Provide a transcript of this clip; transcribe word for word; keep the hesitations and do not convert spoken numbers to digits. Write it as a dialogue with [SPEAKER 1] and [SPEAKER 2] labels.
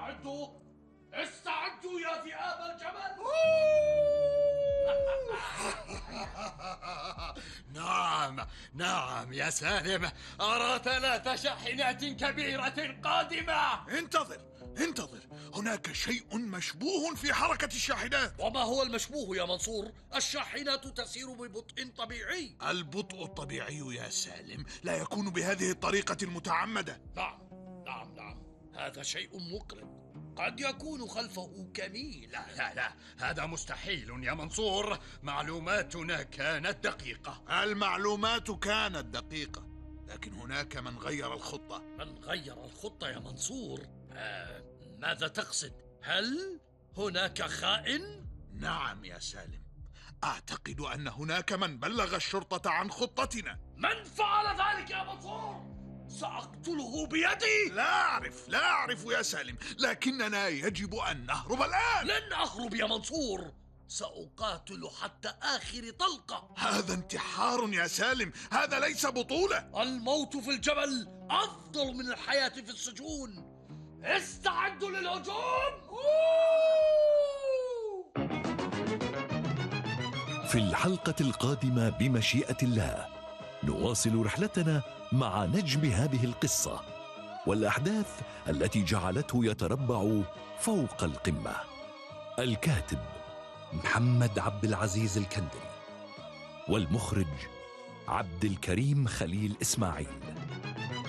[SPEAKER 1] استعدوا استعدوا يا ذئاب الجبل.
[SPEAKER 2] نعم نعم يا سالم، أرى ثلاث شاحنات كبيرة قادمة.
[SPEAKER 3] انتظر انتظر، هناك شيء مشبوه في حركة الشاحنات.
[SPEAKER 1] وما هو المشبوه يا منصور؟ الشاحنات تسير ببطء طبيعي.
[SPEAKER 3] البطء الطبيعي يا سالم لا يكون بهذه الطريقة المتعمدة.
[SPEAKER 1] نعم نعم نعم، هذا شيء مقلق، قد يكون خلفه كمين.
[SPEAKER 2] لا لا لا، هذا مستحيل يا منصور، معلوماتنا كانت دقيقة.
[SPEAKER 3] المعلومات كانت دقيقة، لكن هناك من غير الخطة.
[SPEAKER 1] من غير الخطة يا منصور؟ آه، ماذا تقصد؟ هل هناك خائن؟
[SPEAKER 3] نعم يا سالم، أعتقد أن هناك من بلغ الشرطة عن خطتنا.
[SPEAKER 1] من فعل ذلك يا منصور؟ سأقتله بيدي.
[SPEAKER 3] لا أعرف لا أعرف يا سالم، لكننا يجب أن نهرب الآن.
[SPEAKER 1] لن أهرب يا منصور، سأقاتل حتى آخر طلقة.
[SPEAKER 3] هذا انتحار يا سالم، هذا ليس بطولة.
[SPEAKER 1] الموت في الجبل أفضل من الحياة في السجون. استعدوا للهجوم.
[SPEAKER 4] في الحلقة القادمة بمشيئة الله نواصل رحلتنا مع نجم هذه القصة والأحداث التي جعلته يتربع فوق القمة. الكاتب محمد عبد العزيز الكندري، والمخرج عبد الكريم خليل إسماعيل.